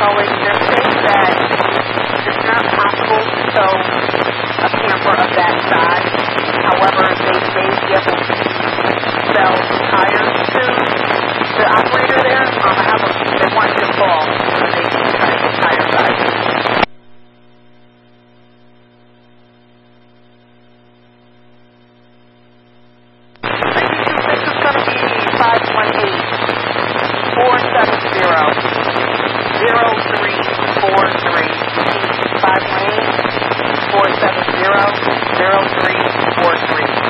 going, they're saying that it's not possible to tow a camper of that size. However, they may be able to sell tires to the operator there. They want you to call when they can try the tire size. 518-470-0343.